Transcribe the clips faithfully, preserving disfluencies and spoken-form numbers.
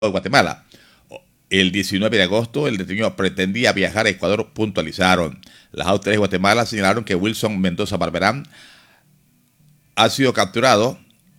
de Guatemala. El diecinueve de agosto, el detenido pretendía viajar a Ecuador, puntualizaron. Las autoridades de Guatemala señalaron que Wilson Mendoza Barberán ha sido capturado,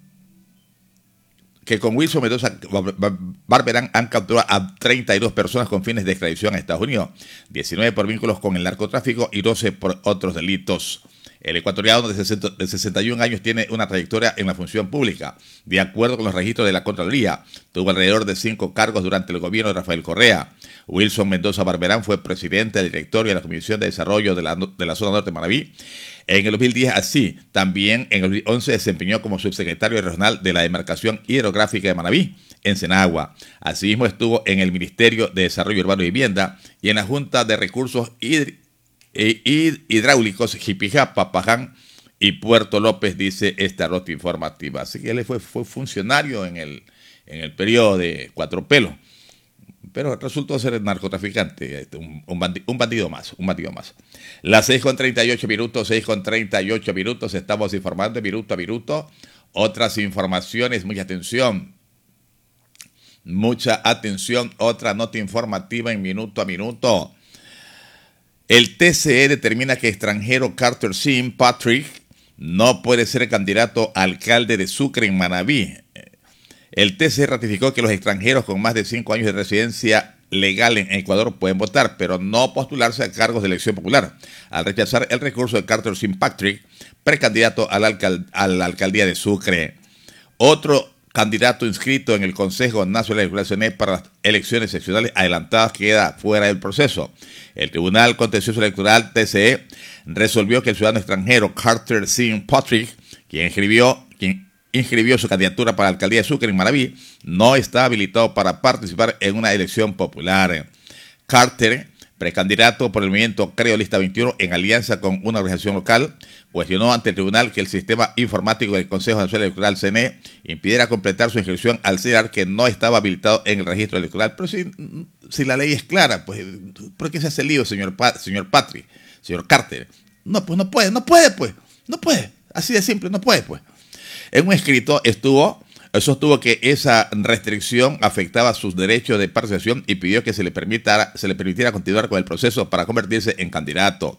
que con Wilson Mendoza Barberán han capturado a treinta y dos personas con fines de extradición a Estados Unidos, diecinueve por vínculos con el narcotráfico y doce por otros delitos. El ecuatoriano de sesenta y un años tiene una trayectoria en la función pública. De acuerdo con los registros de la Contraloría, tuvo alrededor de cinco cargos durante el gobierno de Rafael Correa. Wilson Mendoza Barberán fue presidente del directorio de la Comisión de Desarrollo de la, de la Zona Norte de Manabí. En el dos mil diez, así, también en el dos mil once desempeñó como subsecretario regional de la demarcación hidrográfica de Manabí, en Senagua. Asimismo estuvo en el Ministerio de Desarrollo Urbano y Vivienda y en la Junta de Recursos Hidráulicos hidráulicos Jipijapa, Paján y Puerto López, dice esta nota informativa. Así que él fue, fue funcionario en el, en el periodo de Cuatro Pelos, pero resultó ser narcotraficante, un, un, bandido, un bandido más, un bandido más. Las seis con treinta y ocho minutos, seis con treinta y ocho minutos, estamos informando minuto a minuto. Otras informaciones, mucha atención, mucha atención, otra nota informativa en minuto a minuto. El T C E determina que extranjero Carter Sim Patrick no puede ser candidato a alcalde de Sucre en Manabí. El T C E ratificó que los extranjeros con más de cinco años de residencia legal en Ecuador pueden votar, pero no postularse a cargos de elección popular, al rechazar el recurso de Carter Sim Patrick, precandidato a la, alcal a la alcaldía de Sucre. Otro candidato inscrito en el Consejo Nacional Electoral para las elecciones seccionales adelantadas queda fuera del proceso. El Tribunal Contencioso Electoral T C E resolvió que el ciudadano extranjero Carter Sim Patrick, quien inscribió, quien inscribió su candidatura para la alcaldía de Sucre en Manabí, no está habilitado para participar en una elección popular. Carter, precandidato por el movimiento Creo Lista veintiuno en alianza con una organización local, cuestionó ante el tribunal que el sistema informático del Consejo Nacional Electoral C N E impidiera completar su inscripción al señalar que no estaba habilitado en el registro electoral. Pero si, si la ley es clara, pues ¿por qué se hace lío, señor, pa señor Patrick, señor Carter? No, pues no puede, no puede, pues, no puede, así de simple, no puede, pues. En un escrito estuvo, sostuvo que esa restricción afectaba sus derechos de participación y pidió que se le permitiera, se le permitiera continuar con el proceso para convertirse en candidato.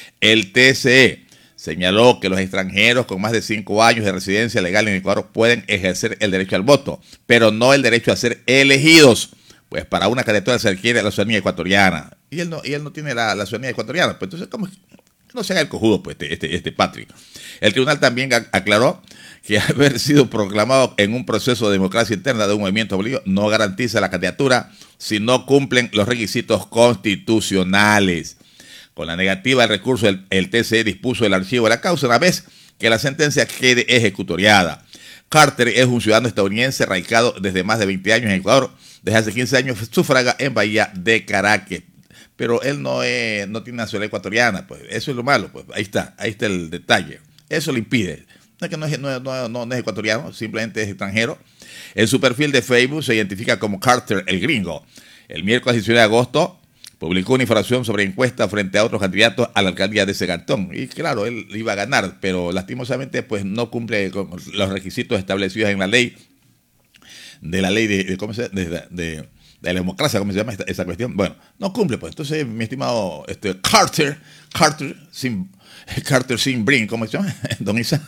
El T C E señaló que los extranjeros con más de cinco años de residencia legal en Ecuador pueden ejercer el derecho al voto, pero no el derecho a ser elegidos, pues para una candidatura se requiere la ciudadanía ecuatoriana. Y él no, y él no tiene la, la ciudadanía ecuatoriana, pues entonces, ¿cómo? No se haga el cojudo, pues, este, este, este Patrick. El tribunal también aclaró que haber sido proclamado en un proceso de democracia interna de un movimiento político no garantiza la candidatura si no cumplen los requisitos constitucionales. Con la negativa del recurso, el, el T C E dispuso el archivo de la causa una vez que la sentencia quede ejecutoriada. Carter es un ciudadano estadounidense radicado desde más de veinte años en Ecuador. Desde hace quince años sufraga en Bahía de Caracas. Pero él no, es, no tiene nacionalidad ecuatoriana, pues eso es lo malo, pues ahí está, ahí está el detalle. Eso le impide. No es que no es, no, no, no, no es ecuatoriano, simplemente es extranjero. En su perfil de Facebook se identifica como Carter el Gringo. El miércoles diecinueve de agosto publicó una información sobre encuesta frente a otros candidatos a la alcaldía de ese cantón. Y claro, él iba a ganar, pero lastimosamente pues no cumple con los requisitos establecidos en la ley, de la ley de, de ¿cómo se llama? De, de, de, de la democracia, ¿cómo se llama esta, esa cuestión? Bueno, no cumple, pues. Entonces, mi estimado este, Carter, Carter sin, Carter sin Brin, ¿cómo se llama? Don Isa.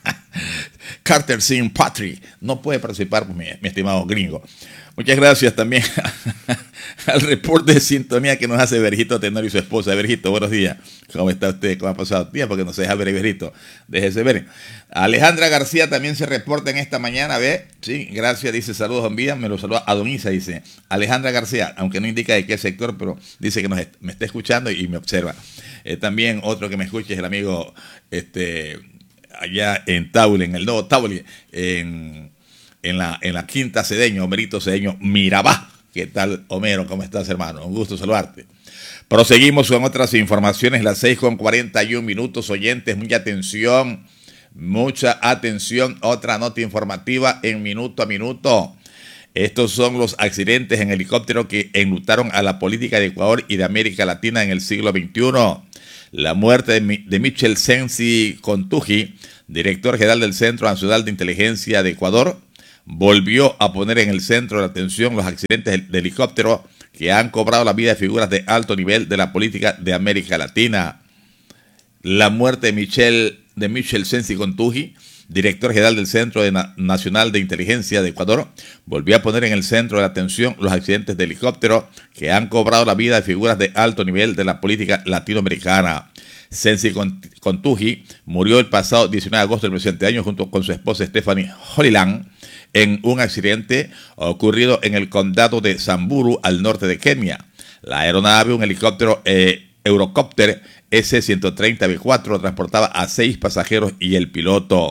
Carter sin Patrick no puede participar, pues, mi, mi estimado gringo. Muchas gracias también al reporte de sintonía que nos hace Verjito Tenorio y su esposa. Verjito, buenos días. ¿Cómo está usted? ¿Cómo ha pasado el tiempo? Que no se deja ver, Verjito. Déjese ver. Alejandra García también se reporta en esta mañana. ¿Ve? Sí, gracias. Dice saludos, don Vida. Me lo saluda a don Isa, dice. Alejandra García, aunque no indica de qué sector, pero dice que nos est me está escuchando y me observa. Eh, también otro que me escuche es el amigo este, allá en Taule, en el nuevo Taule, en... En la, en la quinta Cedeño, Homerito Cedeño Mirabá. ¿Qué tal, Homero? ¿Cómo estás, hermano? Un gusto saludarte. Proseguimos con otras informaciones, las seis con cuarenta y un minutos, oyentes, mucha atención, mucha atención. Otra nota informativa en minuto a minuto. Estos son los accidentes en helicóptero que enlutaron a la política de Ecuador y de América Latina en el siglo veintiuno. La muerte de, de Michel Sensi Contuji, director general del Centro Nacional de Inteligencia de Ecuador, volvió a poner en el centro de la atención los accidentes de helicóptero que han cobrado la vida de figuras de alto nivel de la política de América Latina. La muerte de Michel, de Michel Sensi Contuji, director general del Centro de Na- Nacional de Inteligencia de Ecuador, volvió a poner en el centro de la atención los accidentes de helicóptero que han cobrado la vida de figuras de alto nivel de la política latinoamericana. Sensi Contuji murió el pasado diecinueve de agosto del presente año junto con su esposa Stephanie Holiland en un accidente ocurrido en el condado de Samburu, al norte de Kenia. La aeronave, un helicóptero eh, Eurocopter ese ciento treinta B cuatro, transportaba a seis pasajeros y el piloto.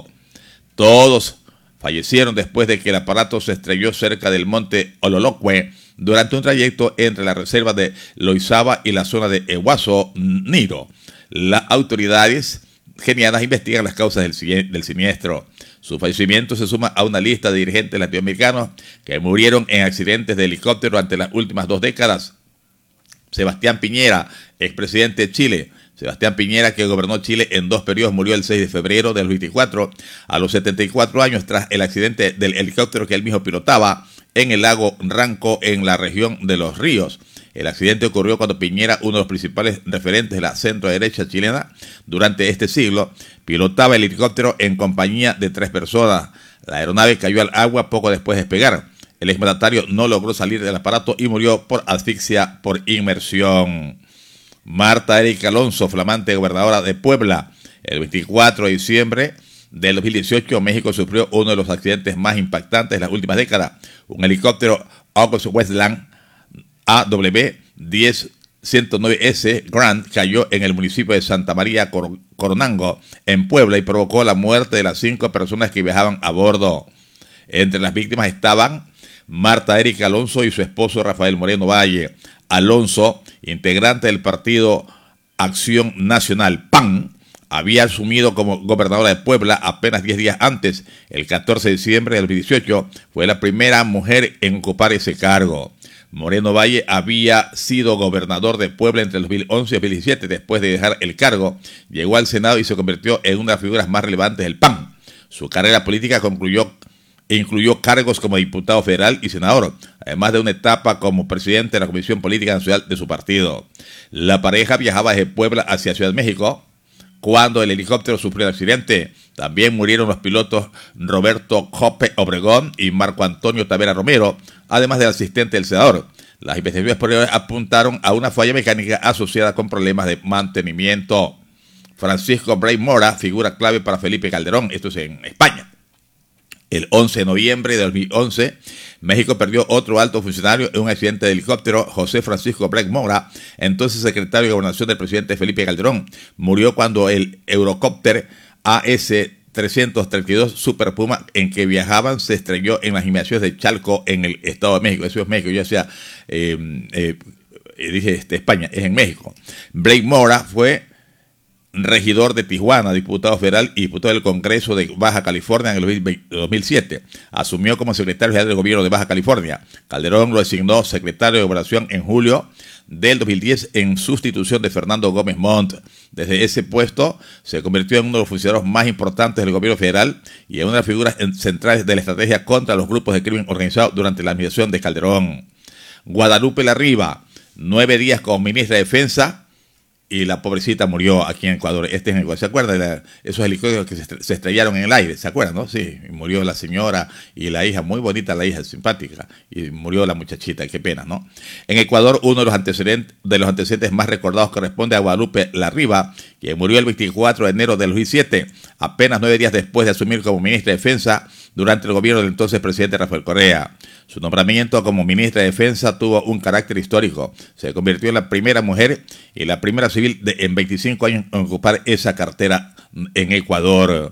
Todos fallecieron después de que el aparato se estrelló cerca del monte Ololokwe durante un trayecto entre la reserva de Loizaba y la zona de Ewaso Niro. Las autoridades kenianas investigan las causas del, del siniestro. Su fallecimiento se suma a una lista de dirigentes latinoamericanos que murieron en accidentes de helicóptero durante las últimas dos décadas. Sebastián Piñera, expresidente de Chile. Sebastián Piñera, que gobernó Chile en dos periodos, murió el seis de febrero del veinticuatro a los setenta y cuatro años tras el accidente del helicóptero que él mismo pilotaba en el lago Ranco, en la región de Los Ríos. El accidente ocurrió cuando Piñera, uno de los principales referentes de la centro-derecha chilena durante este siglo, pilotaba el helicóptero en compañía de tres personas. La aeronave cayó al agua poco después de despegar. El exmandatario no logró salir del aparato y murió por asfixia por inmersión. Marta Erika Alonso, flamante gobernadora de Puebla. El veinticuatro de diciembre del dos mil dieciocho, México sufrió uno de los accidentes más impactantes de las últimas décadas. Un helicóptero August Westland A W diez ciento nueve S Grant cayó en el municipio de Santa María Cor Coronango, en Puebla, y provocó la muerte de las cinco personas que viajaban a bordo. Entre las víctimas estaban Marta Erika Alonso y su esposo Rafael Moreno Valle. Alonso, integrante del partido Acción Nacional P A N, había asumido como gobernadora de Puebla apenas diez días antes. El catorce de diciembre del dos mil dieciocho fue la primera mujer en ocupar ese cargo. Moreno Valle había sido gobernador de Puebla entre el dos mil once y dos mil diecisiete. Después de dejar el cargo, llegó al Senado y se convirtió en una de las figuras más relevantes del P A N. Su carrera política concluyó incluyó cargos como diputado federal y senador, además de una etapa como presidente de la Comisión Política Nacional de su partido. La pareja viajaba desde Puebla hacia Ciudad de México cuando el helicóptero sufrió el accidente. También murieron los pilotos Roberto Jope Obregón y Marco Antonio Tavera Romero, además del asistente del senador. Las investigaciones posteriores apuntaron a una falla mecánica asociada con problemas de mantenimiento. Francisco Bray Mora, figura clave para Felipe Calderón, esto es en España. El once de noviembre de dos mil once, México perdió otro alto funcionario en un accidente de helicóptero. José Francisco Bray Mora, entonces secretario de Gobernación del presidente Felipe Calderón, murió cuando el Eurocopter A S trescientos treinta y dos Super Puma en que viajaban se estrelló en las inmediaciones de Chalco, en el Estado de México. Eso es México, ya sea, eh, eh, dije este, España, es en México. Bray Mora fue regidor de Tijuana, diputado federal y diputado del Congreso de Baja California en el dos mil siete. Asumió como secretario general del gobierno de Baja California. Calderón lo designó secretario de Gobernación en julio del dos mil diez en sustitución de Fernando Gómez Montt. Desde ese puesto se convirtió en uno de los funcionarios más importantes del gobierno federal y en una de las figuras centrales de la estrategia contra los grupos de crimen organizado durante la administración de Calderón. Guadalupe Larriba, nueve días como ministra de Defensa, y la pobrecita murió aquí en Ecuador. Este es en Ecuador. ¿Se acuerdan de la, esos helicópteros que se, se estrellaron en el aire? ¿Se acuerdan, no? Sí, murió la señora y la hija, muy bonita la hija, simpática, y murió la muchachita, qué pena, ¿no? En Ecuador, uno de los antecedentes, de los antecedentes más recordados corresponde a Guadalupe Larriba, que murió el veinticuatro de enero del dos mil siete, apenas nueve días después de asumir como ministra de Defensa durante el gobierno del entonces presidente Rafael Correa. Su nombramiento como ministra de Defensa tuvo un carácter histórico. Se convirtió en la primera mujer y la primera civil de, en veinticinco años en ocupar esa cartera en Ecuador.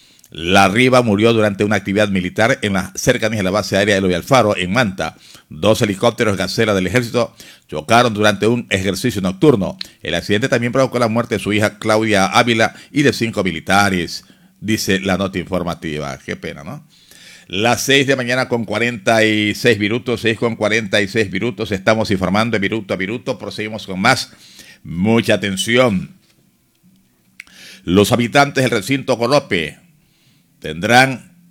Larriba murió durante una actividad militar en las cercanías de la base aérea de Eloy Alfaro, en Manta. Dos helicópteros Gacela del ejército chocaron durante un ejercicio nocturno. El accidente también provocó la muerte de su hija Claudia Ávila y de cinco militares, dice la nota informativa. Qué pena, ¿no? Las seis de mañana con cuarenta y seis minutos, seis con cuarenta y seis minutos, estamos informando de minuto a minuto, proseguimos con más. Mucha atención. Los habitantes del recinto Colope tendrán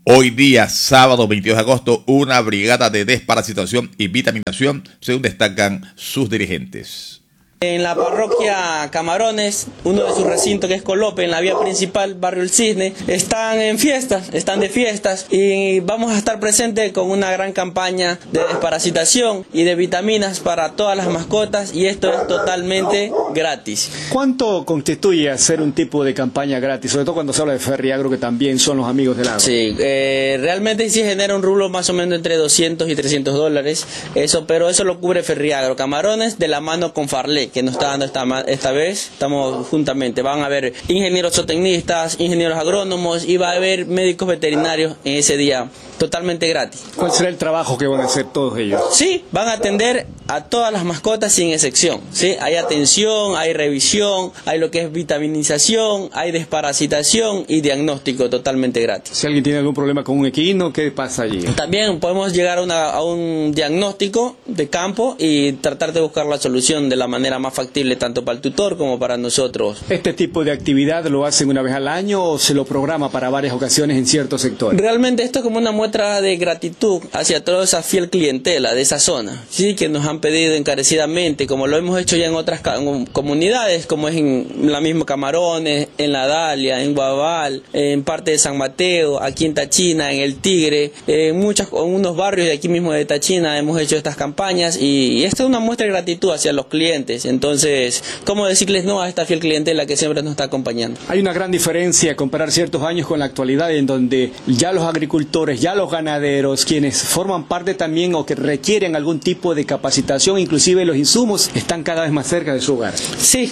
Hoy día, sábado veintidós de agosto, una brigada de desparasitación y vitaminación, según destacan sus dirigentes. En la parroquia Camarones, uno de sus recintos que es Colope, en la vía principal, barrio El Cisne, están en fiestas, están de fiestas y vamos a estar presentes con una gran campaña de desparasitación y de vitaminas para todas las mascotas, y esto es totalmente gratis. ¿Cuánto constituye hacer un tipo de campaña gratis? Sobre todo cuando se habla de Ferriagro, que también son los amigos del agua. Sí, eh, realmente sí genera un rublo más o menos entre doscientos y trescientos dólares, eso, pero eso lo cubre Ferriagro. Camarones de la mano con Farley, que nos está dando esta, esta vez, estamos juntamente, van a haber ingenieros zootecnistas, ingenieros agrónomos y va a haber médicos veterinarios en ese día, totalmente gratis. ¿Cuál será el trabajo que van a hacer todos ellos? Sí, van a atender a todas las mascotas sin excepción, ¿sí? Hay atención, hay revisión, hay lo que es vitaminización, hay desparasitación y diagnóstico totalmente gratis. Si alguien tiene algún problema con un equino, ¿qué pasa allí? También podemos llegar a, una, a un diagnóstico de campo y tratar de buscar la solución de la manera más factible tanto para el tutor como para nosotros. ¿Este tipo de actividad lo hacen una vez al año o se lo programa para varias ocasiones en ciertos sectores? Realmente esto es como una muestra de gratitud hacia toda esa fiel clientela de esa zona, sí, que nos han pedido encarecidamente, como lo hemos hecho ya en otras comunidades, como es en la misma Camarones, en La Dalia, en Guabal, en parte de San Mateo, aquí en Tachina, en El Tigre, en muchos, en unos barrios de aquí mismo de Tachina hemos hecho estas campañas, y, y esta es una muestra de gratitud hacia los clientes. Entonces, ¿cómo decirles no a esta fiel clientela que siempre nos está acompañando? Hay una gran diferencia comparar ciertos años con la actualidad, en donde ya los agricultores, ya los ganaderos, quienes forman parte también o que requieren algún tipo de capacitación, inclusive los insumos, están cada vez más cerca de su hogar. Sí,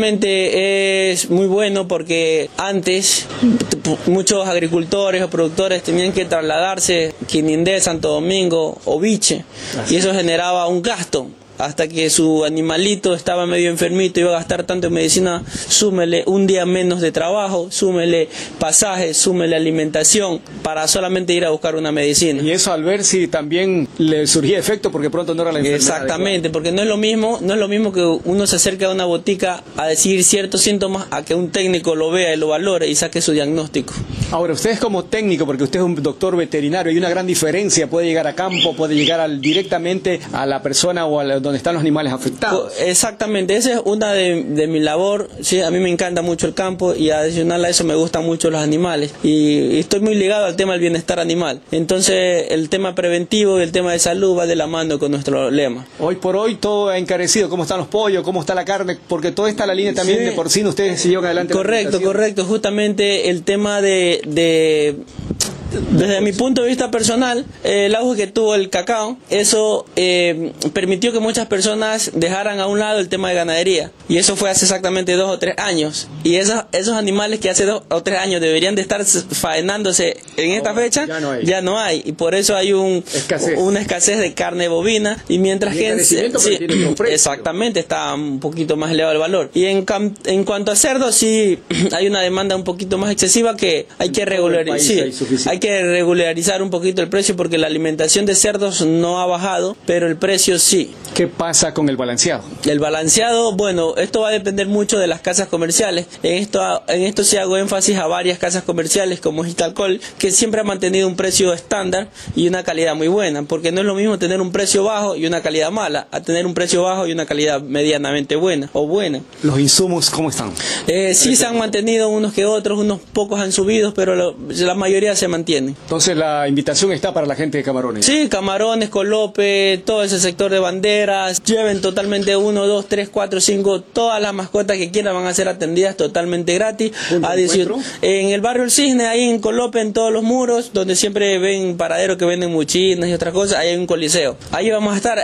realmente es muy bueno, porque antes muchos agricultores o productores tenían que trasladarse Quinindé, Santo Domingo o Viche, y eso generaba un gasto. Hasta que su animalito estaba medio enfermito, iba a gastar tanto en medicina, súmele un día menos de trabajo, súmele pasaje, súmele alimentación, para solamente ir a buscar una medicina. Y eso al ver si también le surgía efecto, porque pronto no era la enfermedad. Exactamente, adecuada. Porque no es lo mismo, no es lo mismo que uno se acerque a una botica a decir ciertos síntomas, a que un técnico lo vea y lo valore y saque su diagnóstico. Ahora, usted como técnico, porque usted es un doctor veterinario, hay una gran diferencia, puede llegar a campo, puede llegar al, directamente a la persona o a la, donde están los animales afectados. Exactamente, esa es una de, de mi labor, sí, a mí me encanta mucho el campo, y adicional a eso me gustan mucho los animales, y, y estoy muy ligado al tema del bienestar animal. Entonces el tema preventivo y el tema de salud va de la mano con nuestro lema. Hoy por hoy todo ha encarecido. ¿Cómo están los pollos? ¿Cómo está la carne? Porque toda está la línea también, sí, de porcino. Ustedes se llevan adelante. Correcto, correcto, justamente el tema de, de desde mi punto de vista personal, eh, el auge que tuvo el cacao, eso eh, permitió que muchas personas dejaran a un lado el tema de ganadería, y eso fue hace exactamente dos o tres años, y esos, esos animales que hace dos o tres años deberían de estar faenándose en esta fecha, ya no hay, ya no hay y por eso hay un, escasez. una escasez de carne bovina, y mientras y que sí, exactamente está un poquito más elevado el valor. Y en, en cuanto a cerdos, sí hay una demanda un poquito más excesiva que hay que regularizar, sí, hay que regularizar un poquito el precio, porque la alimentación de cerdos no ha bajado, pero el precio sí. ¿Qué pasa con el balanceado? El balanceado, bueno, esto va a depender mucho de las casas comerciales. En esto, en esto sí hago énfasis a varias casas comerciales como Istalcol, que siempre ha mantenido un precio estándar y una calidad muy buena, porque no es lo mismo tener un precio bajo y una calidad mala, a tener un precio bajo y una calidad medianamente buena o buena. ¿Los insumos cómo están? Eh, sí se han mantenido unos que otros, unos pocos han subido, pero lo, la mayoría se mantienen. Entonces la invitación está para la gente de Camarones. Sí, Camarones, Colope, todo ese sector de banderas, lleven totalmente uno, dos, tres, cuatro, cinco, todas las mascotas que quieran van a ser atendidas totalmente gratis. A decir, en el barrio El Cisne, ahí en Colope, en todos los muros, donde siempre ven paraderos que venden muchinas y otras cosas, ahí hay un coliseo. Ahí vamos a estar.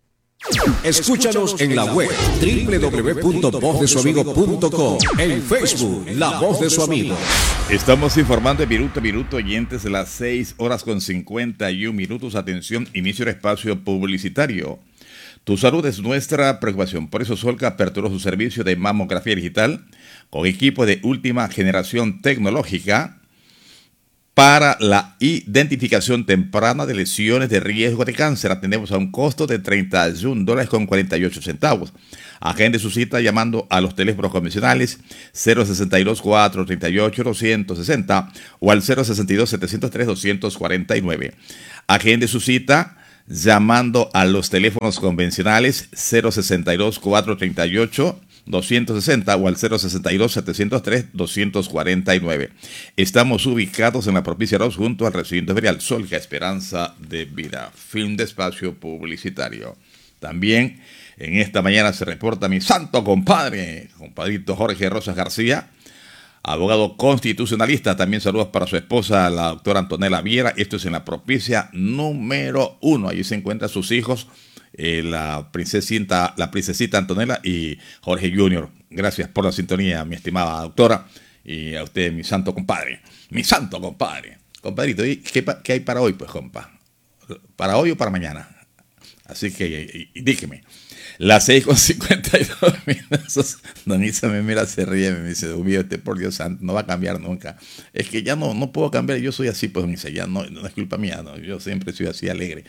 Escúchanos en la web doble u doble u doble u punto voz de su amigo punto com, en Facebook La Voz de su Amigo. Estamos informando de minuto a minuto, oyentes, de las seis horas con cincuenta y un minutos. Atención, inicio del espacio publicitario. Tu salud es nuestra preocupación, por eso Solca aperturó su servicio de mamografía digital con equipo de última generación tecnológica para la identificación temprana de lesiones de riesgo de cáncer. Atendemos a un costo de treinta y un dólares con cuarenta y ocho centavos. Agende su cita llamando a los teléfonos convencionales cero sesenta y dos, cuatrocientos treinta y ocho, doscientos sesenta o al cero sesenta y dos, setecientos tres, doscientos cuarenta y nueve. Agende su cita llamando a los teléfonos convencionales cero sesenta y dos, cuatrocientos treinta y ocho, doscientos sesenta o al cero sesenta y dos, setecientos tres, doscientos cuarenta y nueve. Estamos ubicados en la Propicia dos junto al recinto ferial Solja Esperanza de Vida. Fin de espacio publicitario. También en esta mañana se reporta mi santo compadre, compadrito Jorge Rosas García, abogado constitucionalista. También saludos para su esposa, la doctora Antonella Viera. Esto es en la Propicia número uno. Allí se encuentran sus hijos, eh, la princesita, la princesita Antonella y Jorge Junior. Gracias por la sintonía, mi estimada doctora, y a usted, mi santo compadre. Mi santo compadre. Compadrito, ¿qué, qué hay para hoy, pues, compa? ¿Para hoy o para mañana? Así que, y, y, dígame. Las seis con cincuenta y dos minutos. Don Isa me mira, se ríe, me dice, Dios mío, este por Dios santo, no va a cambiar nunca. Es que ya no, no puedo cambiar, yo soy así, pues, Don Isa, ya no, no es culpa mía, no, yo siempre soy así alegre.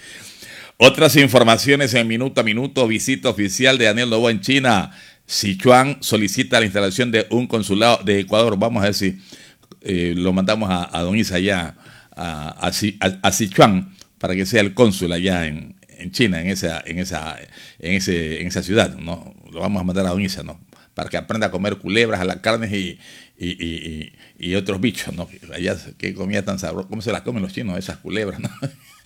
Otras informaciones en minuto a minuto. Visita oficial de Daniel Noboa en China. Sichuan solicita la instalación de un consulado de Ecuador. Vamos a ver si eh, lo mandamos a, a Don Isa allá, a, a, a, a Sichuan, para que sea el cónsul allá en en China, en esa, en esa, en ese, en esa ciudad, ¿no? Lo vamos a mandar a Don Isa, ¿no? Para que aprenda a comer culebras, a las carnes y, y, y, y, y otros bichos, ¿no? Allá, qué comida tan sabrosa, ¿cómo se las comen los chinos, esas culebras, ¿no?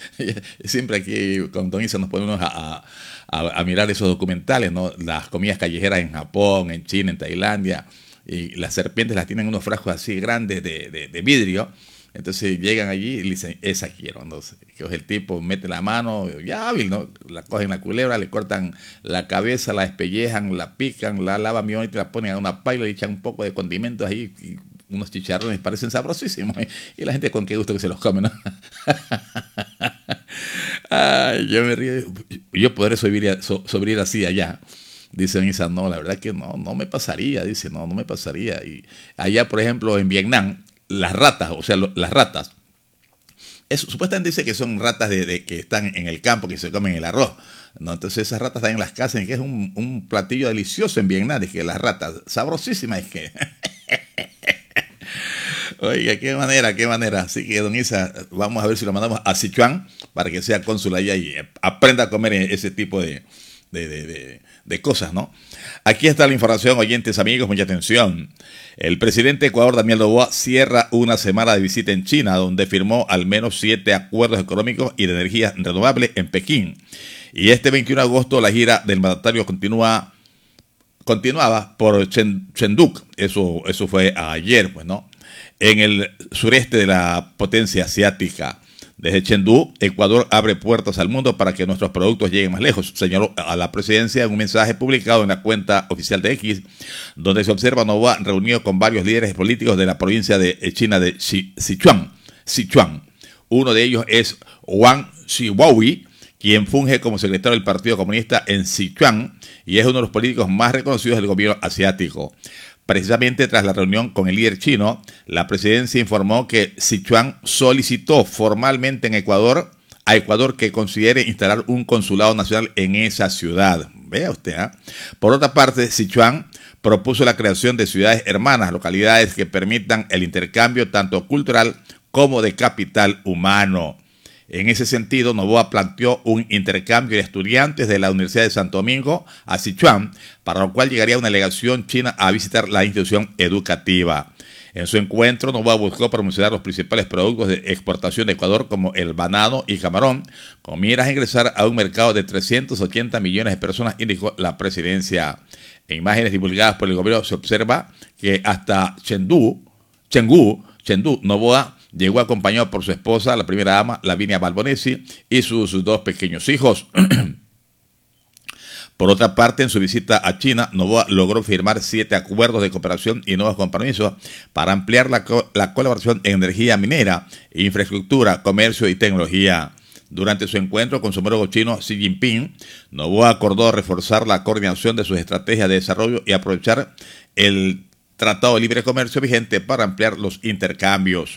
Siempre aquí con Don Isa nos ponemos a, a, a mirar esos documentales, ¿no? Las comidas callejeras en Japón, en China, en Tailandia, y las serpientes las tienen en unos frascos así grandes de, de, de vidrio. Entonces llegan allí y le dicen, esa quiero. Entonces, que el tipo mete la mano, ya hábil, ¿no? La cogen la culebra, le cortan la cabeza, la despellejan, la pican, la lavan bien y la ponen a una paila, le echan un poco de condimentos ahí, y unos chicharrones, parecen sabrosísimos. Y la gente con qué gusto que se los come, ¿no? Ay, yo me río. Yo podré sobrevivir, sobrevivir así allá. Dice Isa, no, la verdad que no, no me pasaría. Dice, no, no me pasaría. Y allá, por ejemplo, en Vietnam, las ratas, o sea, lo, las ratas, eso, supuestamente dice que son ratas de, de, que están en el campo, que se comen el arroz, ¿no? Entonces esas ratas están en las casas, y que es un, un platillo delicioso en Vietnam, es que las ratas, sabrosísimas, es que... Oiga, qué manera, qué manera. Así que, Don Isa, vamos a ver si lo mandamos a Sichuan para que sea cónsul allá y aprenda a comer ese tipo de, de, de, de, de cosas, ¿no? Aquí está la información, oyentes, amigos, mucha atención. El presidente de Ecuador, Daniel Noboa, cierra una semana de visita en China, donde firmó al menos siete acuerdos económicos y de energía renovable en Pekín. Y este veintiuno de agosto la gira del mandatario continúa, continuaba por Chengdu. Eso, eso fue ayer, pues, ¿no? En el sureste de la potencia asiática. Desde Chengdu, Ecuador abre puertas al mundo para que nuestros productos lleguen más lejos, señaló a la presidencia en un mensaje publicado en la cuenta oficial de X, donde se observa Noboa reunido con varios líderes políticos de la provincia de China de Sichuan. Sichuan. Uno de ellos es Wang Xiaohui, quien funge como secretario del Partido Comunista en Sichuan y es uno de los políticos más reconocidos del gobierno asiático. Precisamente tras la reunión con el líder chino, la presidencia informó que Sichuan solicitó formalmente en Ecuador a Ecuador que considere instalar un consulado nacional en esa ciudad. Vea usted, ¿eh? Por otra parte, Sichuan propuso la creación de ciudades hermanas, localidades que permitan el intercambio tanto cultural como de capital humano. En ese sentido, Noboa planteó un intercambio de estudiantes de la Universidad de Santo Domingo a Sichuan, para lo cual llegaría una delegación china a visitar la institución educativa. En su encuentro, Noboa buscó promocionar los principales productos de exportación de Ecuador, como el banano y camarón, con miras a ingresar a un mercado de trescientos ochenta millones de personas, indicó la presidencia. En imágenes divulgadas por el gobierno se observa que hasta Chengdu, Chengdu, Chengdu, Noboa llegó acompañado por su esposa, la primera dama, Lavinia Balbonesi, y sus, sus dos pequeños hijos. Por otra parte, en su visita a China, Noboa logró firmar siete acuerdos de cooperación y nuevos compromisos para ampliar la, co la colaboración en energía minera, infraestructura, comercio y tecnología. Durante su encuentro con su homólogo chino Xi Jinping, Noboa acordó reforzar la coordinación de sus estrategias de desarrollo y aprovechar el Tratado de Libre Comercio vigente para ampliar los intercambios.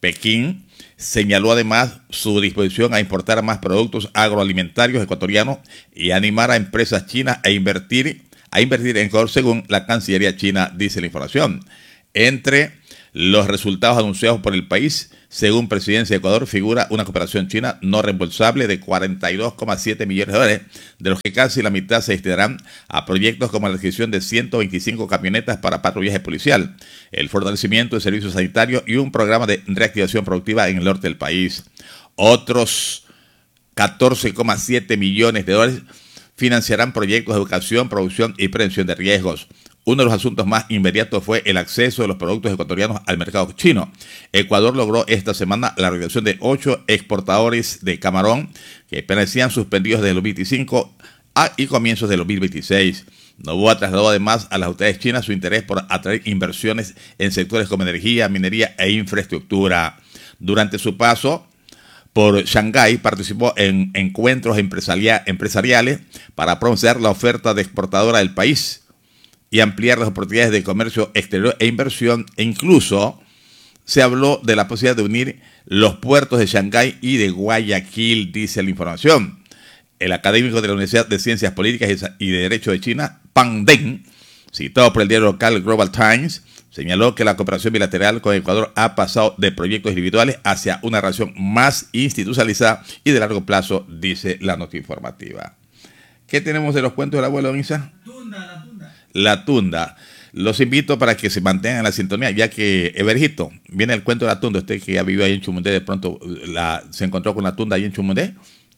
Pekín señaló además su disposición a importar más productos agroalimentarios ecuatorianos y animar a empresas chinas a invertir, a invertir en Ecuador, según la Cancillería china, dice la información. Entre los resultados anunciados por el país, según Presidencia de Ecuador, figura una cooperación china no reembolsable de cuarenta y dos coma siete millones de dólares, de los que casi la mitad se destinarán a proyectos como la adquisición de ciento veinticinco camionetas para patrullaje policial, el fortalecimiento de servicios sanitarios y un programa de reactivación productiva en el norte del país. Otros catorce coma siete millones de dólares financiarán proyectos de educación, producción y prevención de riesgos. Uno de los asuntos más inmediatos fue el acceso de los productos ecuatorianos al mercado chino. Ecuador logró esta semana la realización de ocho exportadores de camarón que permanecían suspendidos desde el dos mil veinticinco a, y comienzos del dos mil veintiséis. Noboa trasladó además a las autoridades chinas su interés por atraer inversiones en sectores como energía, minería e infraestructura. Durante su paso por Shanghái, participó en encuentros empresaria- empresariales para promocionar la oferta de exportadora del país y ampliar las oportunidades de comercio exterior e inversión, e incluso se habló de la posibilidad de unir los puertos de Shanghái y de Guayaquil, dice la información. El académico de la Universidad de Ciencias Políticas y de Derecho de China, Pan Deng, citado por el diario local Global Times, señaló que la cooperación bilateral con Ecuador ha pasado de proyectos individuales hacia una relación más institucionalizada y de largo plazo, dice la nota informativa. ¿Qué tenemos de los cuentos del abuelo, Isa? Tunda, la tunda. La tunda. Los invito para que se mantengan en la sintonía, ya que, Evergito, viene el cuento de la tunda. Usted que ya vivió ahí en Chumundé, de pronto la, se encontró con la tunda ahí en Chumundé.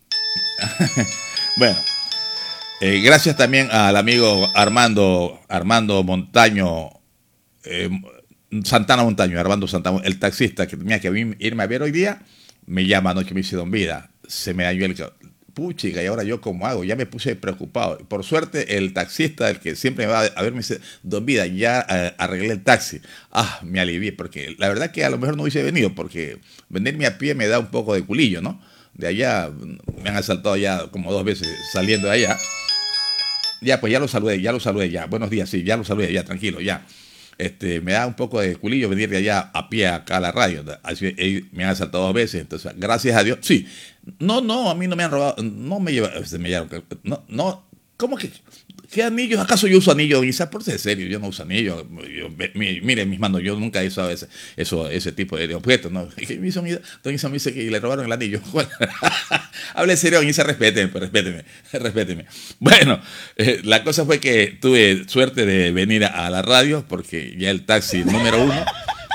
Bueno, eh, gracias también al amigo Armando, Armando Montaño, eh, Santana Montaño, Armando Santana, el taxista que tenía que irme a ver hoy día, me llama anoche y me dice: don Vida, se me dañó el... Puchiga, y ahora yo cómo hago, ya me puse preocupado. Por suerte el taxista, el que siempre me va a ver, me dice: don Vida, ya eh, arreglé el taxi. Ah, me alivié, porque la verdad que a lo mejor no hubiese venido, porque venirme a pie me da un poco de culillo, ¿no? De allá me han asaltado ya como dos veces saliendo de allá. Ya, pues ya lo saludé, ya lo saludé, ya. Buenos días, sí, ya lo saludé, ya, tranquilo, ya. Este, me da un poco de culillo venir de allá a pie acá a la radio. Así, me han asaltado dos veces, entonces, gracias a Dios. Sí, no, no, a mí no me han robado, no me llevaron, me llevaron, no, no, ¿cómo que? ¿Qué anillos? ¿Acaso yo uso anillo? Quizás por ser serio, yo no uso anillo. Yo, mi, mire, mis manos, yo nunca he usado ese, eso, ese tipo de, de objetos, ¿no? Mi Isa me dice que le robaron el anillo. Bueno, hable serio, Isa, respéteme, pues, respéteme, respéteme. Bueno, eh, la cosa fue que tuve suerte de venir a, a la radio, porque ya el taxi número uno...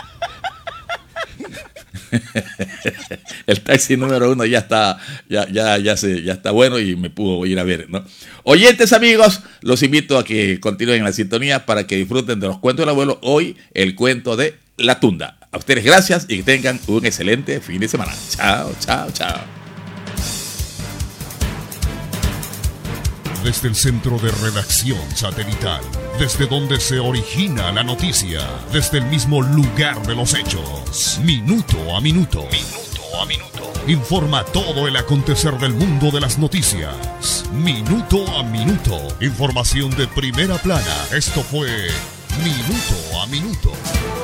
el taxi número uno ya está, ya, ya, ya, se, ya está bueno y me pudo ir a ver, ¿no? Oyentes, amigos, los invito a que continúen en la sintonía para que disfruten de los cuentos del abuelo. Hoy el cuento de la tunda. A ustedes gracias y que tengan un excelente fin de semana. Chao, chao, chao. Desde el centro de redacción satelital, desde donde se origina la noticia, desde el mismo lugar de los hechos, minuto a minuto, minuto a minuto, informa todo el acontecer del mundo de las noticias, minuto a minuto, información de primera plana. Esto fue Minuto a Minuto.